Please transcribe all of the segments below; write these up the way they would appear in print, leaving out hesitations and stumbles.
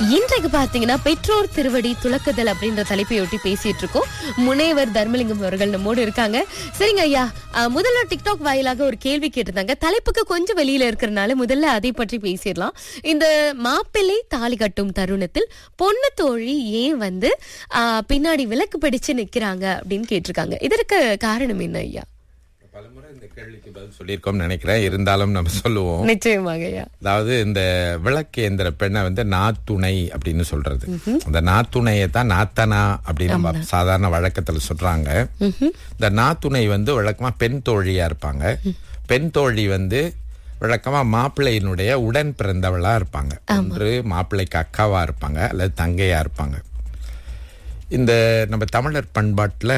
இன்றைக்கு பாத்தீங்கன்னா பெற்றோர் திருவடி துலக்குதல் அப்படின்ற தலைப்பையொட்டி பேசிட்டு இருக்கோம். முனைவர் தர்மலிங்கம் அவர்கள் நம்மோடு இருக்காங்க. சரிங்க ஐயா, முதல்ல டிக்டாக் வாயிலாக ஒரு கேள்வி கேட்டிருந்தாங்க. தலைப்புக்கு கொஞ்சம் வெளியில இருக்கிறதுனால முதல்ல அதை பற்றி பேசிடலாம். இந்த மாப்பிள்ளை தாலி கட்டும் தருணத்தில் பொண்ணு தோழி ஏன் பின்னாடி விளக்கு பிடிச்சு நிக்கிறாங்க அப்படின்னு கேட்டிருக்காங்க. இதற்கு காரணம் என்ன ஐயா? பலமுறை இந்த கேள்விக்கு பதில் சொல்லியிருக்கோம் நினைக்கிறேன். இருந்தாலும் நம்ம சொல்லுவோம். நிச்சயமாக ஐயா. அதாவது இந்த விளக்கேந்திர பெண்ணை நாத்துணை அப்படின்னு சொல்றது. அந்த நாத்துணையை தான் நாத்தனா அப்படின்னு நம்ம சாதாரண வழக்கத்துல சொல்றாங்க. இந்த நாத்துணை வழக்கமா பெண் தோழியா இருப்பாங்க. பெண் தோழி வழக்கமா மாப்பிள்ளையினுடைய உடன் பிறந்தவளா இருப்பாங்க. ஒன்று மாப்பிள்ளைக்கு அக்காவா இருப்பாங்க அல்லது தங்கையா இருப்பாங்க. இந்த நம்ம தமிழர் பண்பாட்டுல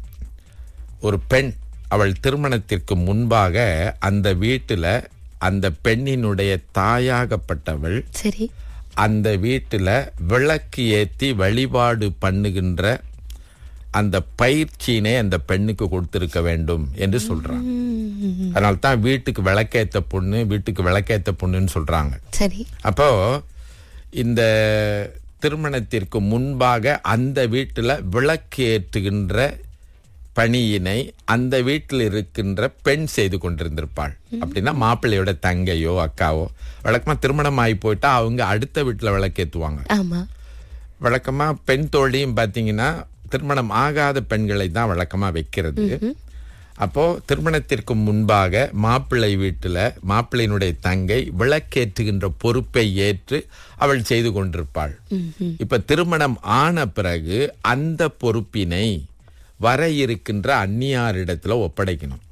ஒரு பெண் அவள் திருமணத்திற்கு முன்பாக அந்த வீட்டுல அந்த பெண்ணினுடைய தாயாகப்பட்டவள் சரி அந்த வீட்டுல விளக்கு ஏத்தி வழிபாடு பண்ணுகின்ற அந்த பயிற்சியினை அந்த பெண்ணுக்கு கொடுத்திருக்க வேண்டும் என்று சொல்றாங்க. அதனால்தான் வீட்டுக்கு விளக்கேத்த பொண்ணுன்னு சொல்றாங்க. சரி. அப்போ இந்த திருமணத்திற்கு முன்பாக அந்த வீட்டுல விளக்கு ஏற்றுகின்ற பணியினை அந்த வீட்டில் இருக்கின்ற பெண் செய்து கொண்டிருந்திருப்பாள். அப்படின்னா மாப்பிள்ளையோட தங்கையோ அக்காவோ வழக்கமா திருமணம் ஆகி போயிட்டா அவங்க அடுத்த வீட்டுல விளக்கேத்துவாங்க. வழக்கமா பெண் தோழியும் பாத்தீங்கன்னா திருமணம் ஆகாத பெண்களை தான் வழக்கமா வைக்கிறது. அப்போ திருமணத்திற்கு முன்பாக மாப்பிள்ளை வீட்டுல மாப்பிள்ளையினுடைய தங்கை விளக்கேற்றுகின்ற பொறுப்பை ஏற்று அவள் செய்து கொண்டிருப்பாள். இப்ப திருமணம் ஆன பிறகு அந்த பொறுப்பினை வர இருக்கின்ற அந்நியாரிடத்துல ஒப்படைக்கணும்.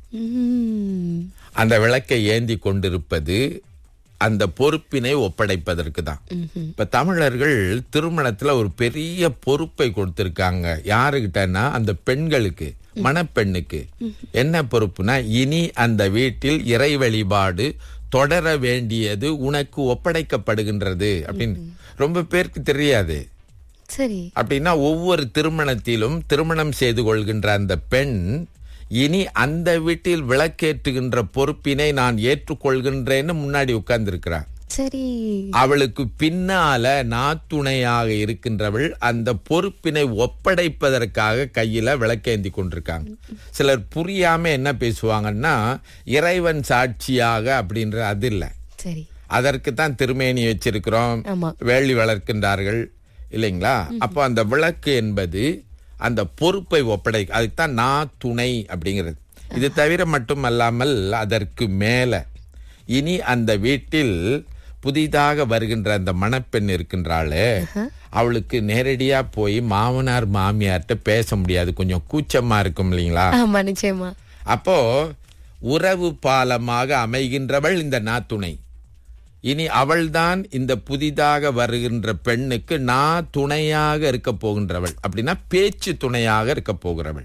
அந்த விளக்கை ஏந்தி கொண்டிருப்பது அந்த பொறுப்பினை ஒப்படைப்பதற்கு தான். இப்ப தமிழர்கள் திருமணத்துல ஒரு பெரிய பொறுப்பை கொடுத்திருக்காங்க. யாருகிட்டன்னா அந்த பெண்களுக்கு, மணப்பெண்ணுக்கு. என்ன பொறுப்புனா, இனி அந்த வீட்டில் இறை வழிபாடு தொடர வேண்டியது உனக்கு ஒப்படைக்கப்படுகின்றது அப்படின்னு ரொம்ப பேருக்கு தெரியாது. சரி. அப்படின்னா ஒவ்வொரு திருமணத்திலும் திருமணம் செய்து கொள்கின்ற அந்த பெண் இனி அந்த வீட்டில் விளக்கேற்றுகின்ற பொறுப்பினை நான் ஏற்றுக்கொள்கின்றேன்னு முன்னாடி உட்கார்ந்து இருக்கிறார். சரி. அவளுக்கு பின்னால நாத்துணையாக இருக்கின்றவள் அந்த பொறுப்பினை ஒப்படைப்பதற்காக கையில விளக்கேந்தி கொண்டிருக்காங்க. சிலர் புரியாம என்ன பேசுவாங்கன்னா, இறைவன் சாட்சியாக அப்படின்ற அது இல்ல. சரி. அதற்கு தான் திருமேனி வச்சிருக்கிறோம், வேள்வி வளர்க்கின்றார்கள் இல்லைங்களா? அப்போ அந்த விளக்கு என்பது அந்த பொறுப்பை ஒப்படைக்க, அதுக்குதான் நான் துணை அப்படிங்கிறது. இது தவிர மட்டும் அல்லாமல் அதற்கு மேல இனி அந்த வீட்டில் புதிதாக வருகின்ற அந்த மணப்பெண் இருக்கின்றாளே, அவளுக்கு நேரடியா போய் மாமனார் மாமியார்ட்ட பேச முடியாது. கொஞ்சம் கூச்சமா இருக்கும் இல்லைங்களா? நிச்சயமா. அப்போ உறவு பாலமாக அமைகின்றவள் இந்த நாத்துணை. இனி அவள்தான் இந்த புதிதாக வருகின்ற பெண்ணுக்கு நான் துணையாக இருக்க போகின்றவள். அப்படின்னா பேச்சு துணையாக இருக்க போகிறவள்.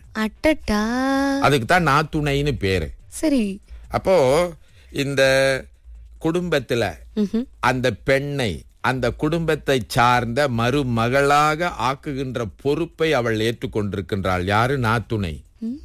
அதுக்கு தான் நான் துணைன்னு பேரு. சரி. அப்போ இந்த குடும்பத்துல அந்த பெண்ணை அந்த குடும்பத்தை சார்ந்த மருமகளாக ஆக்குகின்ற பொறுப்பை அவள் ஏற்றுக்கொண்டிருக்கின்றாள். யாரு? நாத்துணை.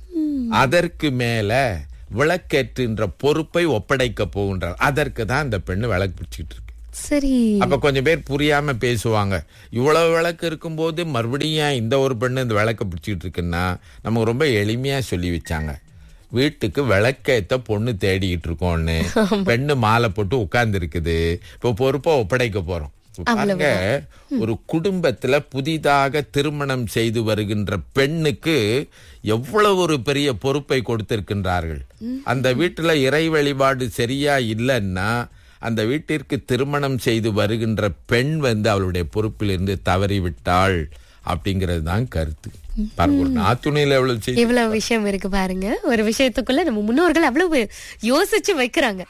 அதற்கு மேல விளக்கேற்றுகின்ற பொறுப்பை ஒப்படைக்க போகின்றார். அதற்கு தான் இந்த பெண்ணு விளக்கு பிடிச்சிட்டு இருக்கு. சரி. அப்ப கொஞ்சம் பேர் புரியாம பேசுவாங்க, இவ்வளவு விளக்கு இருக்கும் போது மறுபடியும் இந்த ஒரு பெண்ணு இந்த விளக்க பிடிச்சிட்டு இருக்குன்னா, நமக்கு ரொம்ப எளிமையா சொல்லி வச்சாங்க. வீட்டுக்கு விளக்கேத்த பொண்ணு தேடிக்கிட்டு இருக்கோம்னு பெண்ணு மாலை போட்டு உட்கார்ந்து இருக்குது. இப்ப பொறுப்பா ஒப்படைக்க போறோம். பாருங்க, ஒரு குடும்பத்துல புதிதாக திருமணம் செய்து வருகின்ற பெண்ணுக்கு எவ்வளவு ஒரு பெரிய பொறுப்பை கொடுத்திருக்கின்றார்கள். அந்த வீட்டுல இறை வழிபாடு சரியா இல்லைன்னா அந்த வீட்டிற்கு திருமணம் செய்து வருகின்ற பெண் அவளுடைய பொறுப்பில் இருந்து தவறிவிட்டாள் அப்படிங்கிறது தான் கருத்து. நாத்துணையில எவ்வளவு விஷயம் இருக்கு பாருங்க. ஒரு விஷயத்துக்குள்ள நம்ம முன்னோர்கள் அவ்வளவு யோசிச்சு வைக்கிறாங்க.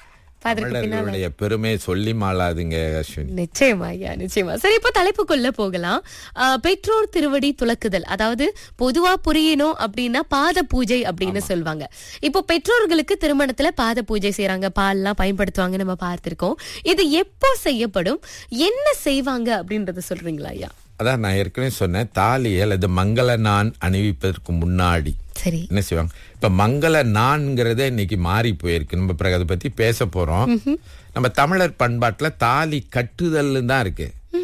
பெருமை சொல்லி மாளாதுங்க அஸ்வினி. நிச்சயமா ஐயா, நிச்சயமா. சரி, இப்ப தலைப்புக்குள்ள போகலாம். பெற்றோர் திருவடி துலக்குதல், அதாவது பொதுவா புரியணும் அப்படின்னா பாத பூஜை அப்படின்னு சொல்லுவாங்க. இப்போ பெற்றோர்களுக்கு திருமணத்துல பாத பூஜை செய்யறாங்க, பால் எல்லாம் பயன்படுத்துவாங்க, நம்ம பார்த்திருக்கோம். இது எப்போ செய்யப்படும், என்ன செய்வாங்க அப்படின்றத சொல்றீங்களா ஐயா? அதான் நான் ஏற்கனவே சொன்னேன், தாலியை அல்லது மங்கள நான் அணிவிப்பதற்கு முன்னாடி என்ன செய்வாங்க. இப்ப மங்கள நான்கிறதே இன்னைக்கு மாறி போயிருக்கு. நம்ம பிறகு அதை பத்தி பேச போறோம். நம்ம தமிழர் பண்பாட்டுல தாலி கட்டுதல் தான் இருக்கு.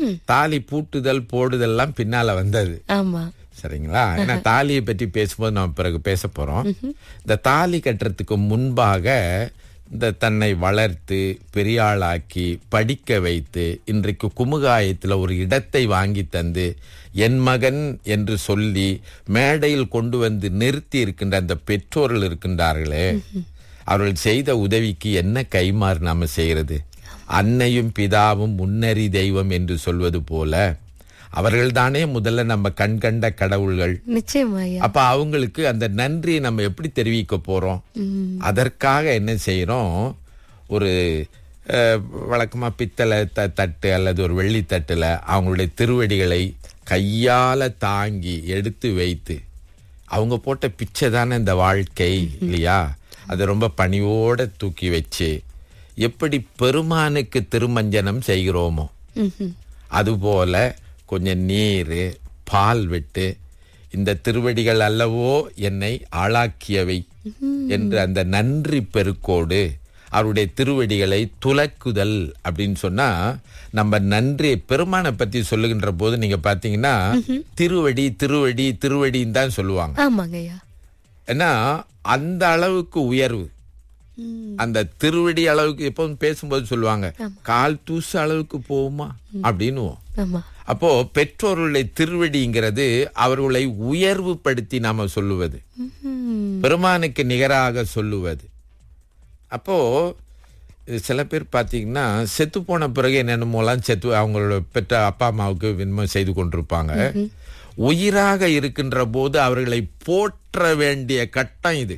தாலி பூட்டுதல் போடுதல்லாம் பின்னால வந்தது. ஆமா. சரிங்களா? ஏன்னா தாலியை பற்றி பேசும்போது நம்ம பிறகு பேச போறோம். இந்த தாலி கட்டுறதுக்கு முன்பாக இந்த தன்னை வளர்த்து பெரியாளாக்கி படிக்க வைத்து இன்றைக்கு குமுகாயத்தில் ஒரு இடத்தை வாங்கி தந்து என் மகன் என்று சொல்லி மேடையில் கொண்டு வந்து நிறுத்தி இருக்கின்ற அந்த பெற்றோர்கள் இருக்கின்றார்களே, அவர்கள் செய்த உதவிக்கு என்ன கைமாறு நாம செய்யறது? அன்னையும் பிதாவும் முன்னறி தெய்வம் என்று சொல்வது போல அவர்கள் தானே முதல்ல நம்ம கண்கண்ட கடவுள்கள். நிச்சயமாயா. அப்ப அவங்களுக்கு அந்த நன்றியை நம்ம எப்படி தெரிவிக்க போறோம்? அதற்காக என்ன செய்யறோம்? ஒரு வழக்கமா பித்தளை தட்டு அல்லது ஒரு வெள்ளி தட்டுல அவங்களுடைய திருவடிகளை கையால தாங்கி எடுத்து வைத்து, அவங்க போட்ட பிச்சை தானே இந்த வாழ்க்கை இல்லையா? அதை ரொம்ப பணிவோட தூக்கி வச்சு எப்படி பெருமானுக்கு திருமஞ்சனம் செய்கிறோமோ அதுபோல கொஞ்சம் நீர் பால் விட்டு, இந்த திருவடிகள் அல்லவோ என்னை ஆளாக்கியவை என்று அந்த நன்றி பெருக்கோடு அவருடைய திருவடிகளை துலக்குதல் அப்படின்னு சொன்னா, நம்ம நன்றி பெருமானை பத்தி சொல்லுகின்ற போது நீங்க பாத்தீங்கன்னா திருவடி திருவடி திருவடின்னு தான் சொல்லுவாங்க. ஆமாங்கய்யா. ஏன்னா அந்த அளவுக்கு உயர்வு, அந்த திருவடி அளவுக்கு எப்போதும் பேசும்போது சொல்லுவாங்க, கால் தூசு அளவுக்கு போகுமா அப்படின்னு. அப்போ பெற்றோர்களுடைய திருவடிங்கிறது அவர்களை உயர்வுபடுத்தி நாம சொல்லுவது, பெருமானுக்கு நிகராக சொல்லுவது. அப்போ சில பேர் பாத்தீங்கன்னா செத்து போன பிறகு என்னென்னமோலாம் அவங்களோட பெற்ற அப்பா அம்மாவுக்கு வின்மம் செய்து கொண்டிருப்பாங்க. உயிராக இருக்கின்ற போது அவர்களை போற்ற வேண்டிய கட்டம் இது.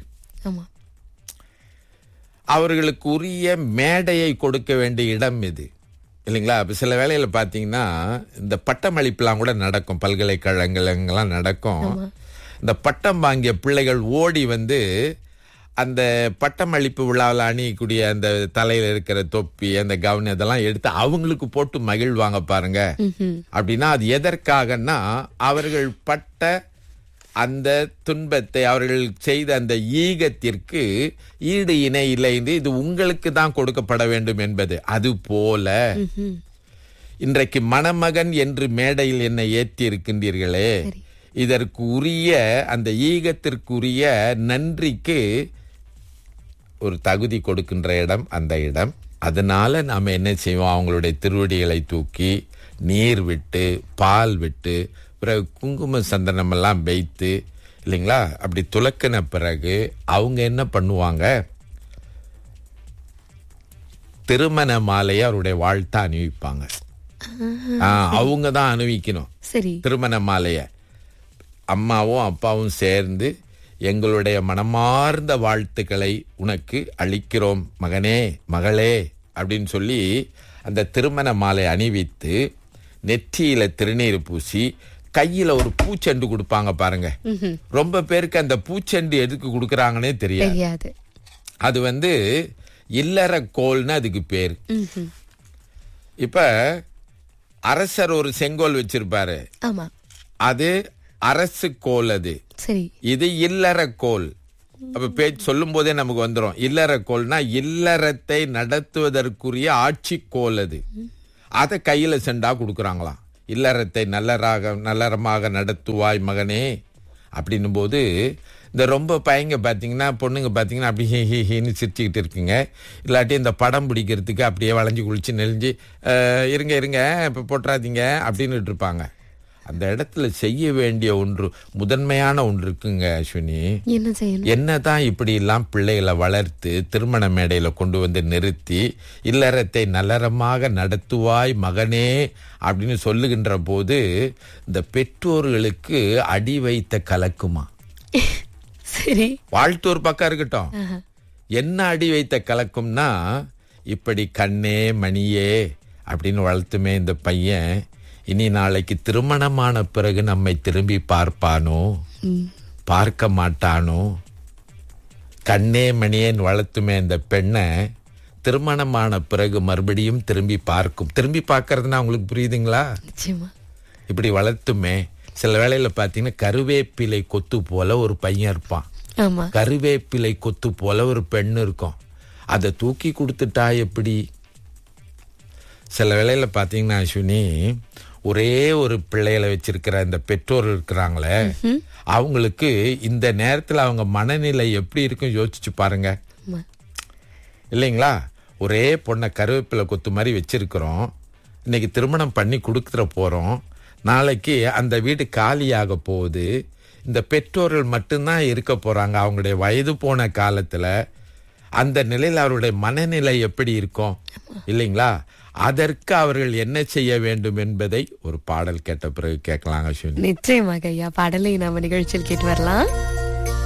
அவர்களுக்கு உரிய மேடையை கொடுக்க வேண்டிய இடம் இது இல்லைங்களா? சில வேளையில பாத்தீங்கன்னா இந்த பட்டமளிப்புலாம் கூட நடக்கும், பல்கலைக்கழகங்கள்லாம் நடக்கும். இந்த பட்டம் வாங்கிய பிள்ளைகள் ஓடி வந்து அந்த பட்டமளிப்பு விழாவில் அணியக்கூடிய அந்த தலையில இருக்கிற தொப்பி, அந்த கவுன் இதெல்லாம் எடுத்து அவங்களுக்கு போட்டு மகிழ்வாங்க பாருங்க. அப்படின்னா அது எதற்காகன்னா அவர்கள் பட்ட அந்த துன்பத்தை, அவர்கள் செய்த அந்த ஈகத்திற்கு ஈடு இணை இல்லை என்று இது உங்களுக்கு தான் கொடுக்கப்பட வேண்டும் என்பது. அது போல இன்றைக்கு மணமகன் என்று மேடையில் என்னை ஏற்றி இருக்கின்றீர்களே, இதற்கு உரிய அந்த ஈகத்திற்குரிய நன்றிக்கு ஒரு தகுதி கொடுக்கின்ற இடம் அந்த இடம். அதனால நாம என்ன செய்வோம்? அவங்களுடைய திருவடிகளை தூக்கி நீர் விட்டு பால் விட்டு பிறகு குங்கும சந்தனம் எல்லாம் வைத்து இல்லைங்களா, அப்படி துலக்கின பிறகு அவங்க என்ன பண்ணுவாங்க? திருமண மாலையை அவருடைய வாழ்த்த அணிவிப்பாங்க. அவங்க தான் அணிவிக்கணும் திருமண மாலைய. அம்மாவும் அப்பாவும் சேர்ந்து எங்களுடைய மனமார்ந்த வாழ்த்துக்களை உனக்கு அளிக்கிறோம் மகனே மகளே அப்படின்னு சொல்லி அந்த திருமண மாலை அணிவித்து நெற்றியில திருநீர் பூசி கையில ஒரு பூச்செண்டு கொடுப்பாங்க பாருங்க. ரொம்ப பேருக்கு அந்த பூச்செண்டு எதுக்கு கொடுக்கறாங்கன்னே தெரியாது. அது வந்து இல்லற கோல்னு அதுக்கு பேரு. இப்ப அரசர் ஒரு செங்கோல் வச்சிருப்பாரு, அது அரசு கோல். அது இது இல்லற கோல். அப்ப பேச்சு சொல்லும் போதே நமக்கு வந்துடும். இல்லற கோல்னா இல்லறத்தை நடத்துவதற்குரிய ஆட்சி கோல். அது அதை கையில செண்டா கொடுக்குறாங்களாம். இல்லறத்தை நல்லறமாக நடத்துவாய் மகனே அப்படின்னும் போது இந்த ரொம்ப பையங்க பாத்தீங்கன்னா பொண்ணுங்க பாத்தீங்கன்னா அப்படி ஹீன்னு சிரிச்சுக்கிட்டு இருக்குங்க. இல்லாட்டி இந்த படம் பிடிக்கிறதுக்கு அப்படியே வளைஞ்சு குளிச்சு நெளிஞ்சு இருங்க இருங்க இப்ப போட்டுறாதீங்க அப்படின்னு இருப்பாங்க. அந்த இடத்துல செய்ய வேண்டிய ஒன்று, முதன்மையான ஒன்று இருக்குங்க அஸ்வினி. என்னதான் இப்படி எல்லாம் பிள்ளைகளை வளர்த்து திருமண மேடையில கொண்டு வந்து நிறுத்தி இல்லறத்தை நல்லறமாக நடத்துவாய் மகனே அப்படின்னு சொல்லுகின்ற போது இந்த பெற்றோர்களுக்கு அடி வைத்த கலக்குமா? வாழ்த்து ஒரு பக்கம் இருக்கட்டும், என்ன அடி வைத்த கலக்கும்னா, இப்படி கண்ணே மணியே அப்படின்னு வளர்த்துமே இந்த பையன் இனி நாளைக்கு திருமணமான பிறகு நம்மை திரும்பி பார்ப்பானோ பார்க்க மாட்டானோ? கண்ணே மணியேன்னு வளர்த்துமே இந்த பெண்ணை திருமணமான பிறகு மறுபடியும் திரும்பி பார்க்கும். திரும்பி பார்க்கறதுன்னா உங்களுக்கு புரியுதுங்களா? இப்படி வளர்த்துமே சில வேளையில பாத்தீங்கன்னா கருவேப்பிலை கொத்து போல ஒரு பையன் இருப்பான், கருவேப்பிலை கொத்து போல ஒரு பெண் இருக்கும். அதை தூக்கி கொடுத்துட்டா எப்படி? சில வேளையில பாத்தீங்கன்னா அஸ்வினி, ஒரே ஒரு பிள்ளைகளை வச்சிருக்கிற இந்த பெற்றோர் இருக்கிறாங்களே, அவங்களுக்கு இந்த நேரத்துல அவங்க மனநிலை எப்படி இருக்கும் யோசிச்சு பாருங்க. இல்லைங்களா? ஒரே பொண்ணை கருவேப்பிலை கொத்து மாதிரி வச்சிருக்கிறோம், இன்னைக்கு திருமணம் பண்ணி கொடுத்துட போறோம், நாளைக்கு அந்த வீடு காலியாக போகுது, இந்த பெற்றோர்கள் மட்டும்தான் இருக்க போறாங்க. அவங்களுடைய வயது போன காலத்துல அந்த நிலையில் அவருடைய மனநிலை எப்படி இருக்கும் இல்லைங்களா? அதற்கு அவர்கள் என்ன செய்ய வேண்டும் என்பதை ஒரு பாடல் கேட்ட பிறகு கேட்கலாம் அஸ்வினி. நிச்சயமாக ஐயா, பாடலை நாம நிகழ்ச்சியில் கேட்டு வரலாம்.